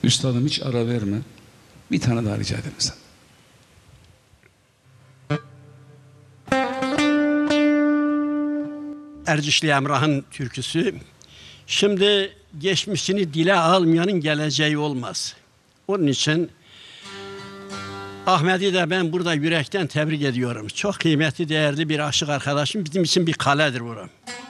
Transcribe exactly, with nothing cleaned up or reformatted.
Üstadım hiç ara verme. Bir tane daha rica ederim sen. Ercişli Emrah'ın türküsü. Şimdi geçmişini dile almayanın geleceği olmaz. Onun için Ahmet'i de ben burada yürekten tebrik ediyorum. Çok kıymetli, değerli bir aşık arkadaşım. Bizim için bir kaledir burası.